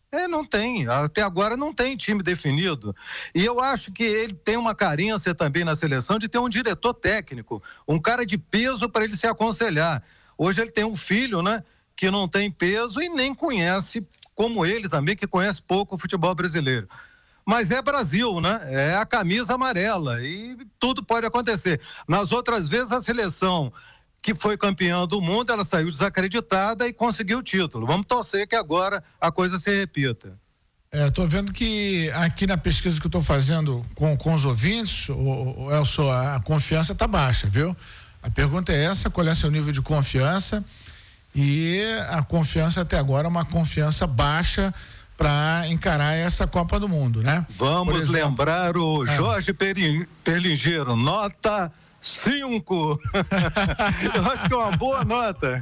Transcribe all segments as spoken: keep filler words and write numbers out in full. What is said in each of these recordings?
É, não tem, até agora não tem time definido, e eu acho que ele tem uma carência também na seleção de ter um diretor técnico, um cara de peso para ele se aconselhar. Hoje ele tem um filho, né, que não tem peso e nem conhece, como ele também, que conhece pouco o futebol brasileiro. Mas é Brasil, né? É a camisa amarela e tudo pode acontecer. Nas outras vezes a seleção que foi campeã do mundo, ela saiu desacreditada e conseguiu o título. Vamos torcer que agora a coisa se repita. É, estou vendo que aqui na pesquisa que eu estou fazendo com, com os ouvintes, o, o Elson, a confiança está baixa, viu? A pergunta é essa, qual é seu nível de confiança? E a confiança até agora é uma confiança baixa para encarar essa Copa do Mundo, né? Vamos exemplo, lembrar o é. Jorge Perlingeiro, nota cinco. Eu acho que é uma boa nota.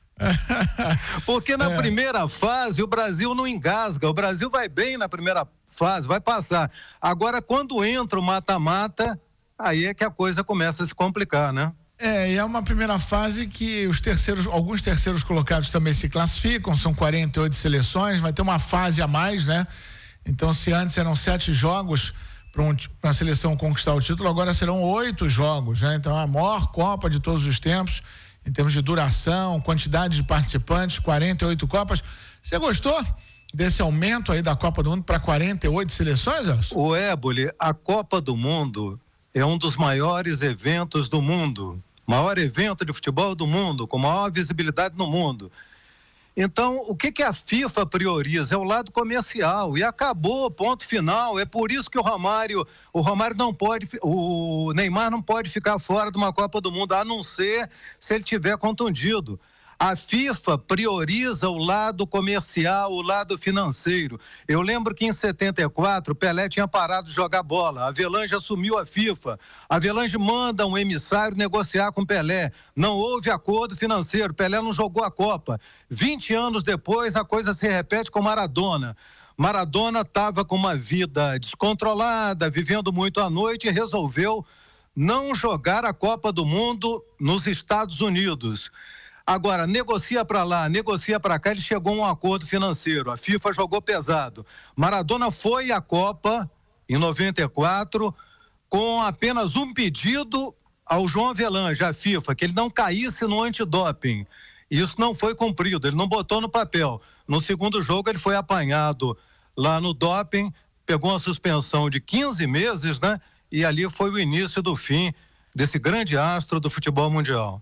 Porque na é. primeira fase o Brasil não engasga, o Brasil vai bem na primeira fase, vai passar. Agora, quando entra o mata-mata, aí é que a coisa começa a se complicar, né? É, e é uma primeira fase que os terceiros, alguns terceiros colocados também se classificam, são quarenta e oito seleções, vai ter uma fase a mais, né? Então, se antes eram sete jogos para a seleção conquistar o título, agora serão oito jogos, né? Então, a maior Copa de todos os tempos, em termos de duração, quantidade de participantes, quarenta e oito Copas. Você gostou desse aumento aí da Copa do Mundo para quarenta e oito seleções, Elson? O Éboli, a Copa do Mundo é um dos maiores eventos do mundo, maior evento de futebol do mundo, com maior visibilidade no mundo. Então, o que que a FIFA prioriza? É o lado comercial, e acabou, ponto final. É por isso que o Romário, o Romário não pode, o Neymar não pode ficar fora de uma Copa do Mundo, a não ser se ele tiver contundido. A FIFA prioriza o lado comercial, o lado financeiro. Eu lembro que em setenta e quatro, Pelé tinha parado de jogar bola. A Avelange assumiu a FIFA. A Avelange manda um emissário negociar com Pelé. Não houve acordo financeiro. Pelé não jogou a Copa. vinte anos depois, a coisa se repete com Maradona. Maradona estava com uma vida descontrolada, vivendo muito à noite e resolveu não jogar a Copa do Mundo nos Estados Unidos. Agora, negocia para lá, negocia para cá, ele chegou a um acordo financeiro, a FIFA jogou pesado. Maradona foi à Copa em noventa e quatro com apenas um pedido ao João Avelange, à FIFA, que ele não caísse no antidoping. Isso não foi cumprido, ele não botou no papel. No segundo jogo ele foi apanhado lá no doping, pegou uma suspensão de quinze meses, né? E ali foi o início do fim desse grande astro do futebol mundial.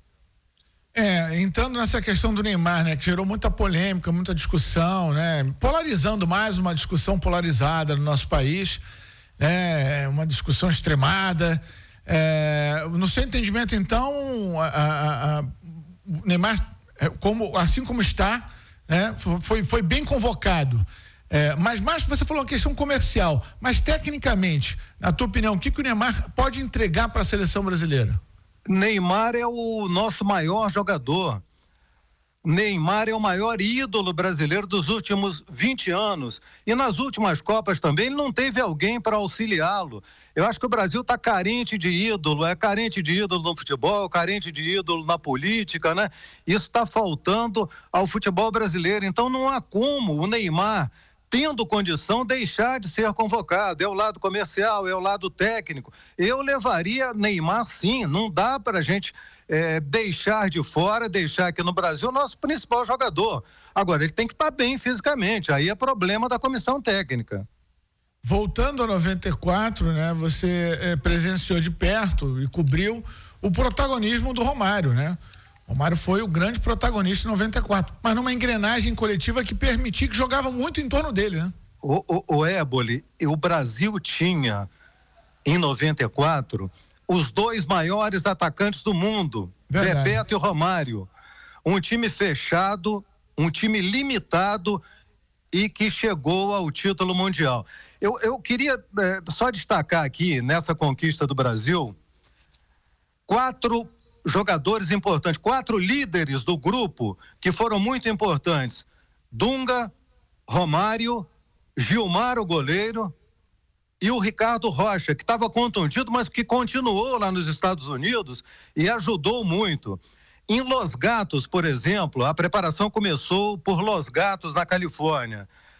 É, entrando nessa questão do Neymar, né, que gerou muita polêmica, muita discussão, né, polarizando mais uma discussão polarizada no nosso país, né, uma discussão extremada. É, no seu entendimento, então, a, a, a, o Neymar, como, assim como está, né, foi, foi bem convocado. É, mas mais você falou uma questão comercial, mas tecnicamente, na tua opinião, o que, que o Neymar pode entregar para a seleção brasileira? Neymar é o nosso maior jogador. Neymar é o maior ídolo brasileiro dos últimos vinte anos. E nas últimas Copas também ele não teve alguém para auxiliá-lo. Eu acho que o Brasil está carente de ídolo, é carente de ídolo no futebol, carente de ídolo na política, né? Isso está faltando ao futebol brasileiro. Então não há como o Neymar, tendo condição, deixar de ser convocado. É o lado comercial, é o lado técnico. Eu levaria Neymar, sim. Não dá para a gente é, deixar de fora, deixar aqui no Brasil o nosso principal jogador. Agora, ele tem que estar bem fisicamente. Aí é problema da comissão técnica. Voltando a noventa e quatro, né? Você é, presenciou de perto e cobriu o protagonismo do Romário, né? O Romário foi o grande protagonista em noventa e quatro, mas numa engrenagem coletiva que permitia que jogava muito em torno dele, né? O, o, o Éboli, o Brasil tinha em noventa e quatro os dois maiores atacantes do mundo, verdade, Bebeto e Romário. Um time fechado, um time limitado e que chegou ao título mundial. Eu, eu queria eh, só destacar aqui nessa conquista do Brasil quatro jogadores importantes, quatro líderes do grupo que foram muito importantes: Dunga, Romário, Gilmar, o goleiro, e o Ricardo Rocha, que estava contundido, mas que continuou lá nos Estados Unidos e ajudou muito. Em Los Gatos, por exemplo, a preparação começou por Los Gatos, na Califórnia.